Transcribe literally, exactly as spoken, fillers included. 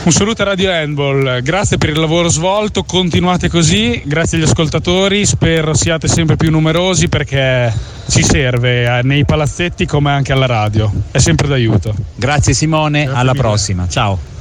Un saluto a Radio Handball, grazie per il lavoro svolto, continuate così, grazie agli ascoltatori, spero siate sempre più numerosi perché ci serve nei palazzetti come anche alla radio, è sempre d'aiuto. Grazie Simone, Grazie alla mille. prossima, ciao.